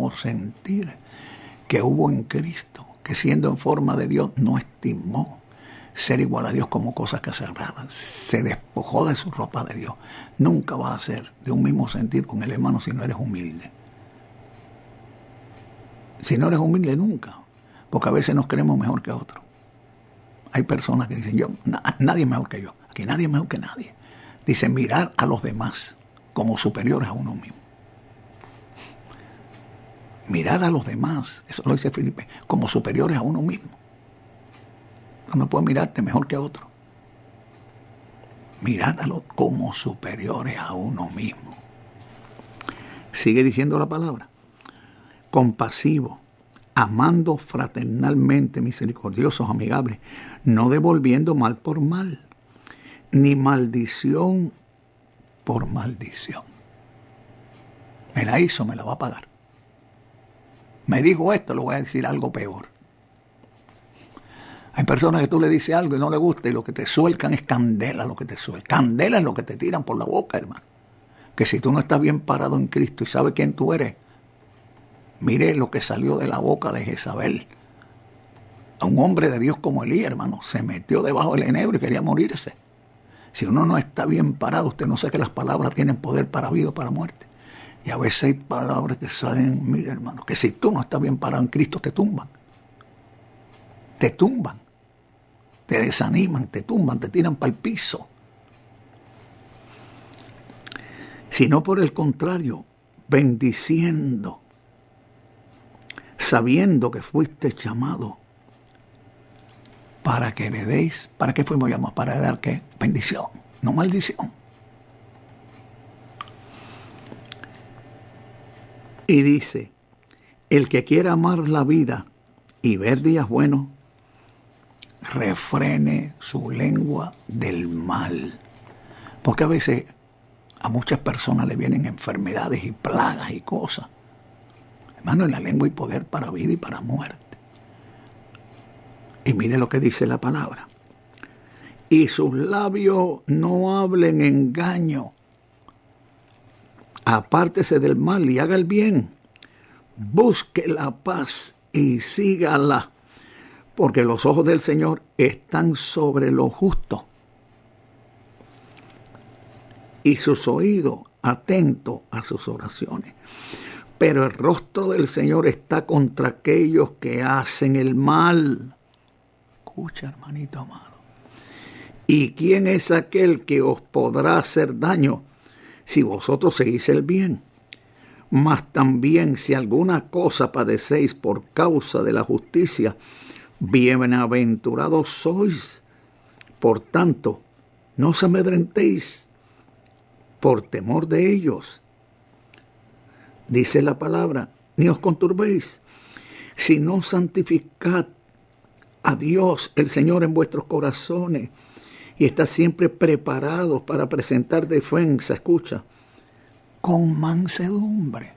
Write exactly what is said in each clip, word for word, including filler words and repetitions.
o sentir que hubo en Cristo, que siendo en forma de Dios no estimó ser igual a Dios como cosa que se agrada. Se despojó de su ropa de Dios. Nunca vas a ser de un mismo sentir con el hermano si no eres humilde. Si no eres humilde, nunca. Porque a veces nos creemos mejor que otros. Hay personas que dicen, yo, na, nadie es mejor que yo. Aquí nadie es mejor que nadie. Dicen, mirar a los demás como superiores a uno mismo. Mirar a los demás, eso lo dice Felipe, como superiores a uno mismo. No puedes mirarte mejor que otro. Miráralo como superiores a uno mismo. Sigue diciendo la palabra. Compasivo, amando fraternalmente, misericordiosos, amigables, no devolviendo mal por mal, ni maldición por maldición. Me la hizo, me la va a pagar. Me dijo esto, le voy a decir algo peor. Hay personas que tú le dices algo y no le gusta y lo que te suelcan es candela lo que te suelcan. Candela es lo que te tiran por la boca, hermano. Que si tú no estás bien parado en Cristo y sabes quién tú eres, mire lo que salió de la boca de Jezabel. A un hombre de Dios como Elías, hermano, se metió debajo del enebro y quería morirse. Si uno no está bien parado, usted no sabe que las palabras tienen poder para vida o para muerte. Y a veces hay palabras que salen, mire, hermano, que si tú no estás bien parado en Cristo, te tumban. Te tumban. Te desaniman, te tumban, te tiran para el piso. Sino por el contrario, bendiciendo, sabiendo que fuiste llamado para que le deis, ¿para qué fuimos llamados? Para dar ¿qué? Bendición, no maldición. Y dice, el que quiera amar la vida y ver días buenos, refrene su lengua del mal. Porque a veces a muchas personas le vienen enfermedades y plagas y cosas. Hermano, en la lengua hay poder para vida y para muerte. Y mire lo que dice la palabra. Y sus labios no hablen engaño. Apártese del mal y haga el bien. Busque la paz y sígala. Porque los ojos del Señor están sobre lo justo. Y sus oídos atentos a sus oraciones. Pero el rostro del Señor está contra aquellos que hacen el mal. Escucha, hermanito amado. ¿Y quién es aquel que os podrá hacer daño si vosotros seguís el bien? Mas también si alguna cosa padecéis por causa de la justicia, bienaventurados sois. Por tanto, no os amedrentéis por temor de ellos. Dice la palabra, ni os conturbéis, sino santificad a Dios el Señor en vuestros corazones y estad siempre preparados para presentar defensa, escucha, con mansedumbre.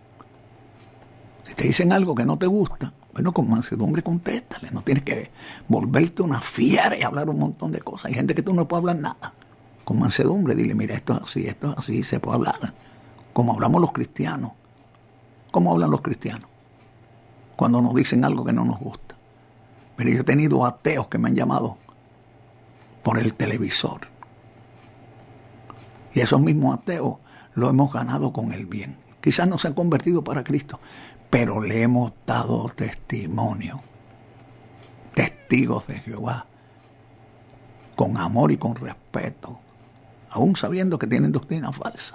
Si te dicen algo que no te gusta, bueno, con mansedumbre contéstale, no tienes que volverte una fiera y hablar un montón de cosas. Hay gente que tú no puedes hablar nada. Con mansedumbre, dile, mira, esto es así, esto es así, se puede hablar. Como hablamos los cristianos. ¿Cómo hablan los cristianos? Cuando nos dicen algo que no nos gusta. Pero yo he tenido ateos que me han llamado por el televisor. Y esos mismos ateos lo hemos ganado con el bien. Quizás no se han convertido para Cristo, pero le hemos dado testimonio. Testigos de Jehová. Con amor y con respeto. Aún sabiendo que tienen doctrina falsa.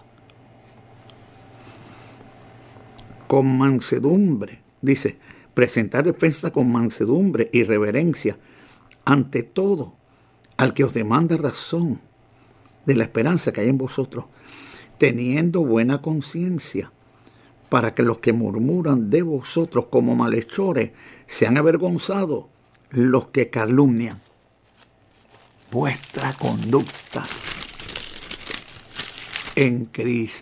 Con mansedumbre, dice, presentar defensa con mansedumbre y reverencia ante todo al que os demanda razón de la esperanza que hay en vosotros, teniendo buena conciencia, para que los que murmuran de vosotros como malhechores sean avergonzados los que calumnian vuestra conducta en Cristo.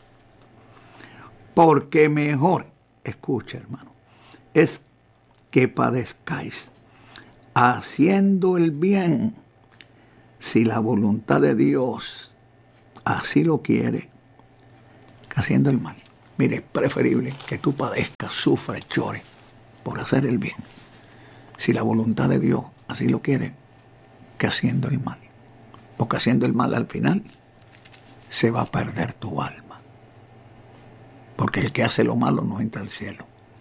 Porque mejor, escucha hermano, es que padezcáis haciendo el bien, si la voluntad de Dios así lo quiere, que haciendo el mal. Mire, es preferible que tú padezcas, sufras, llores por hacer el bien, si la voluntad de Dios así lo quiere, que haciendo el mal. Porque haciendo el mal al final se va a perder tu alma. Porque el que hace lo malo no entra al cielo.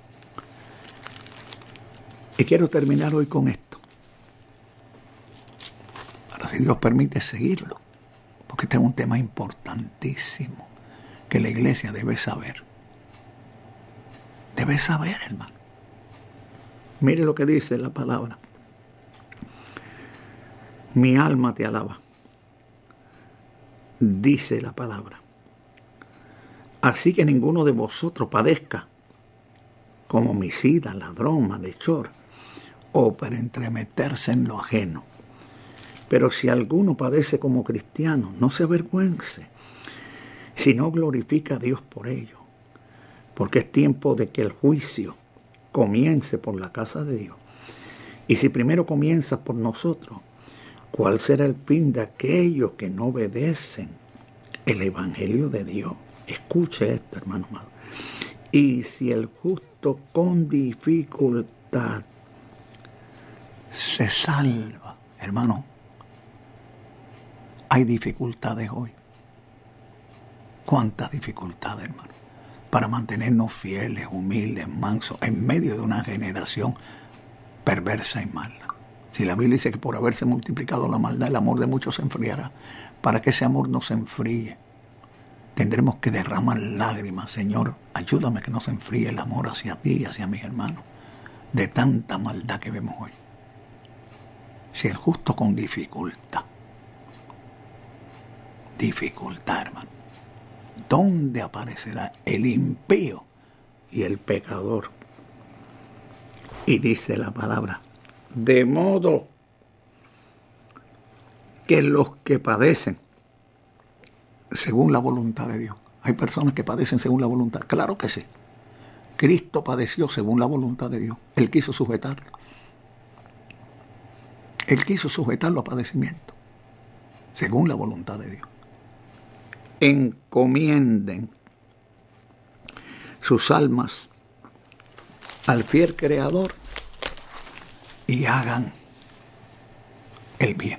Y quiero terminar hoy con esto. Ahora, si Dios permite seguirlo, porque este es un tema importantísimo que la iglesia debe saber. Debe saber, hermano. Mire lo que dice la palabra. Mi alma te alaba. Dice la palabra. Así que ninguno de vosotros padezca como homicida, ladrón, malhechor, o para entremeterse en lo ajeno. Pero si alguno padece como cristiano, no se avergüence, sino glorifica a Dios por ello, porque es tiempo de que el juicio comience por la casa de Dios. Y si primero comienza por nosotros, ¿cuál será el fin de aquellos que no obedecen el evangelio de Dios? Escuche esto, hermano amado. Y si el justo con dificultad se salva, hermano, hay dificultades hoy. ¿Cuántas dificultades, hermano? Para mantenernos fieles, humildes, mansos, en medio de una generación perversa y mala. Si la Biblia dice que por haberse multiplicado la maldad, el amor de muchos se enfriará. Para que ese amor no se enfríe, tendremos que derramar lágrimas. Señor, ayúdame que no se enfríe el amor hacia ti y hacia mis hermanos, de tanta maldad que vemos hoy. Si el justo con dificultad, dificultad, hermano, ¿dónde aparecerá el impío y el pecador? Y dice la palabra, de modo que los que padecen según la voluntad de Dios. Hay personas que padecen según la voluntad. Claro que sí. Cristo padeció según la voluntad de Dios. Él quiso sujetarlo. Él quiso sujetarlo a padecimiento según la voluntad de Dios. Encomienden sus almas al fiel Creador y hagan el bien.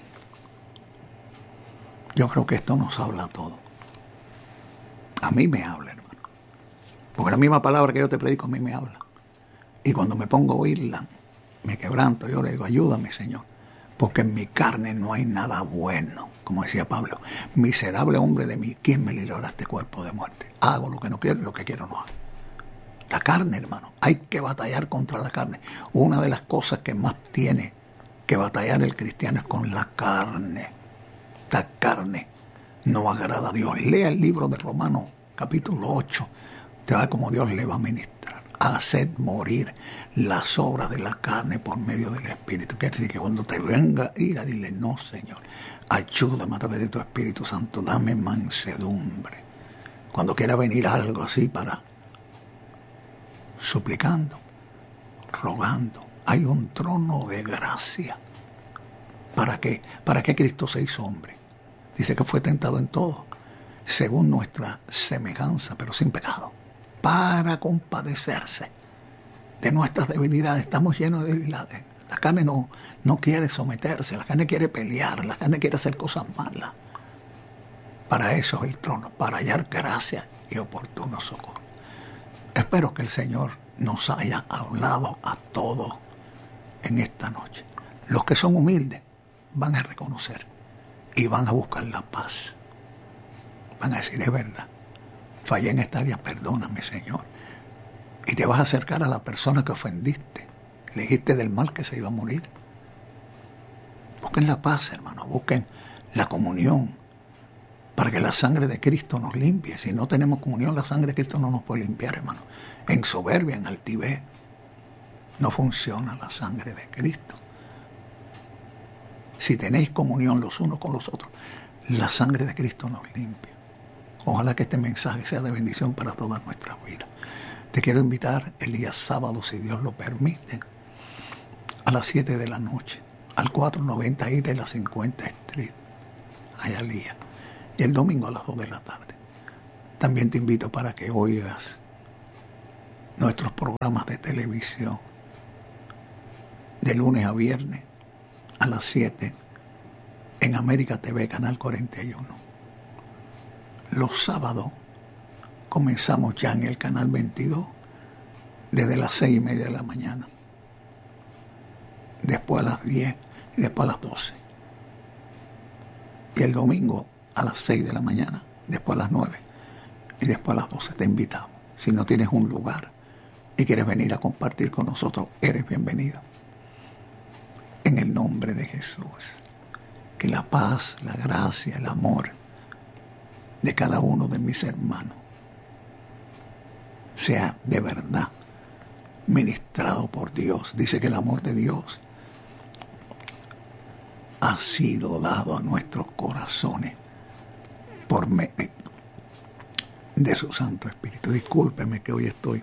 Yo creo que esto nos habla todo. A mí me habla, hermano. Porque la misma palabra que yo te predico a mí me habla. Y cuando me pongo a oírla, me quebranto. Yo le digo, ayúdame, Señor. Porque en mi carne no hay nada bueno. Como decía Pablo, miserable hombre de mí, ¿quién me librará de este cuerpo de muerte? Hago lo que no quiero y lo que quiero no hago. La carne, hermano. Hay que batallar contra la carne. Una de las cosas que más tiene que batallar el cristiano es con la carne. La carne no agrada a Dios. Lea el libro de Romanos, capítulo ocho. Te va a ver cómo Dios le va a ministrar. Haced morir las obras de la carne por medio del Espíritu. Quiere decir que cuando te venga ira, dile, no, Señor, ayúdame a través de tu Espíritu Santo, dame mansedumbre. Cuando quiera venir algo así para suplicando, rogando, hay un trono de gracia. ¿Para qué? ¿Para qué Cristo se hizo hombre? Dice que fue tentado en todo, según nuestra semejanza, pero sin pecado, para compadecerse de nuestras debilidades. Estamos llenos de debilidades. La carne no, no quiere someterse, la carne quiere pelear, la carne quiere hacer cosas malas. Para eso es el trono, para hallar gracia y oportuno socorro. Espero que el Señor nos haya hablado a todos en esta noche. Los que son humildes van a reconocer y van a buscar la paz. Van a decir, es verdad, fallé en esta área, perdóname, Señor. Y te vas a acercar a la persona que ofendiste, le dijiste del mal que se iba a morir. Busquen la paz, hermano, busquen la comunión, para que la sangre de Cristo nos limpie. Si no tenemos comunión, la sangre de Cristo no nos puede limpiar, hermano. En soberbia, en altivez, no funciona la sangre de Cristo. Si tenéis comunión los unos con los otros, la sangre de Cristo nos limpia. Ojalá que este mensaje sea de bendición para todas nuestras vidas. Te quiero invitar el día sábado, si Dios lo permite, a las siete de la noche, al cuatrocientos noventa I de la cincuenta Street, Hialeah, y el domingo a las dos de la tarde. También te invito para que oigas nuestros programas de televisión, de lunes a viernes a las siete en América T V, Canal cuarenta y uno. Los sábados comenzamos ya en el Canal veintidós desde las seis y media de la mañana, después a las diez y después a las doce. Y el domingo a las seis de la mañana, después a las nueve y después a las doce. Te invitamos. Si no tienes un lugar y quieres venir a compartir con nosotros, eres bienvenido. En el nombre de Jesús, que la paz, la gracia, el amor de cada uno de mis hermanos sea de verdad ministrado por Dios. Dice que el amor de Dios ha sido dado a nuestros corazones por medio de su Santo Espíritu. Discúlpeme que hoy estoy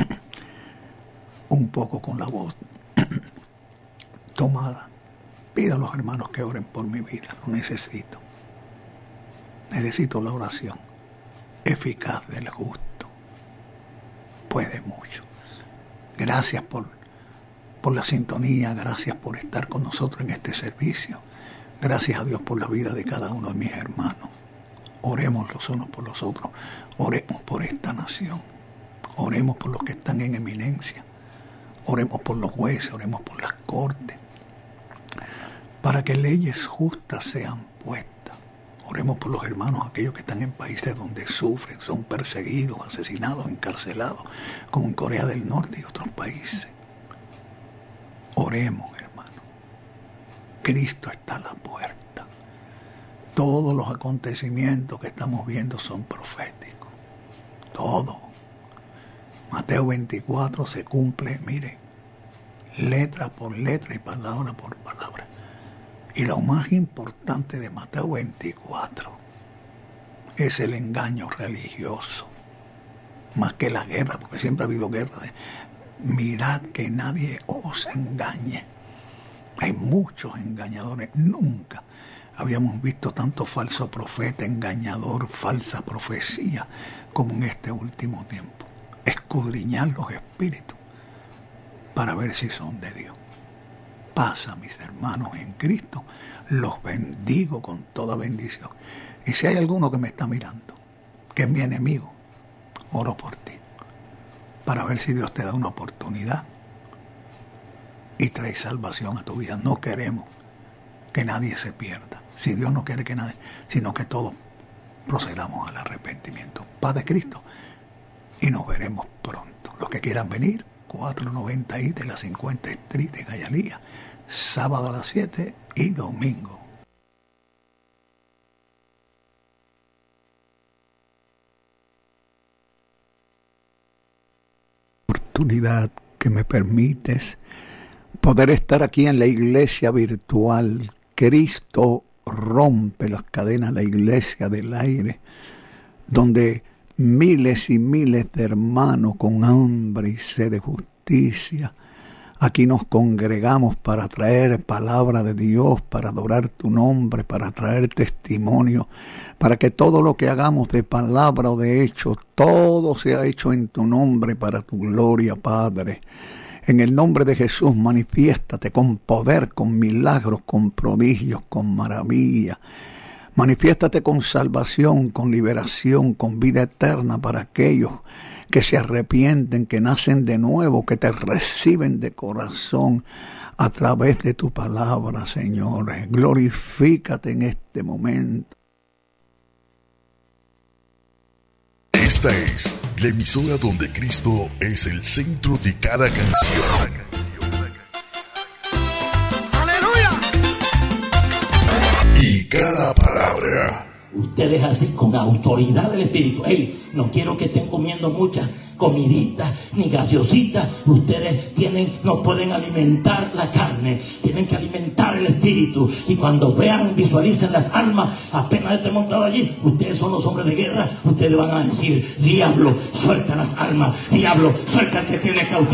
un poco con la voz tomada. Pido a los hermanos que oren por mi vida. Lo necesito. Necesito la oración eficaz del justo. Puede mucho. Gracias por, por la sintonía. Gracias por estar con nosotros en este servicio. Gracias a Dios por la vida de cada uno de mis hermanos. Oremos los unos por los otros. Oremos por esta nación. Oremos por los que están en eminencia. Oremos por los jueces. Oremos por las cortes, para que leyes justas sean puestas. Oremos por los hermanos, aquellos que están en países donde sufren, son perseguidos, asesinados, encarcelados, como en Corea del Norte y otros países. Oremos, hermano. Cristo está a la puerta. Todos los acontecimientos que estamos viendo son proféticos. Todo. Mateo veinticuatro se cumple, mire, letra por letra y palabra por palabra. Y lo más importante de Mateo veinticuatro es el engaño religioso, más que la guerra, porque siempre ha habido guerra. De, mirad que nadie os engañe. Hay muchos engañadores. Nunca habíamos visto tanto falso profeta, engañador, falsa profecía, como en este último tiempo. Escudriñar los espíritus para ver si son de Dios. Pasa, mis hermanos en Cristo, los bendigo con toda bendición. Y si hay alguno que me está mirando, que es mi enemigo, oro por ti, para ver si Dios te da una oportunidad y trae salvación a tu vida. No queremos que nadie se pierda. Si Dios no quiere que nadie, sino que todos procedamos al arrepentimiento. Paz de Cristo, y nos veremos pronto. Los que quieran venir, cuatrocientos noventa I de la cincuenta Street de Hialeah, sábado a las siete y domingo. Oportunidad que me permites poder estar aquí en la iglesia virtual. Cristo rompe las cadenas, la iglesia del aire, donde miles y miles de hermanos con hambre y sed de justicia, aquí nos congregamos para traer palabra de Dios, para adorar tu nombre, para traer testimonio, para que todo lo que hagamos de palabra o de hecho, todo sea hecho en tu nombre para tu gloria, Padre. En el nombre de Jesús, manifiéstate con poder, con milagros, con prodigios, con maravilla. Manifiéstate con salvación, con liberación, con vida eterna para aquellos que se arrepienten, que nacen de nuevo, que te reciben de corazón a través de tu palabra, Señor. Glorifícate en este momento. Esta es la emisora donde Cristo es el centro de cada canción. ¡Aleluya! Y cada palabra. Ustedes así con autoridad del Espíritu. Hey, no quiero que estén comiendo muchas comiditas ni gaseositas. Ustedes tienen, no pueden alimentar la carne, tienen que alimentar el Espíritu. Y cuando vean, visualicen las almas, apenas estén montados allí, ustedes son los hombres de guerra. Ustedes van a decir: diablo, suelta las almas, diablo, suelta el que tiene cautivo.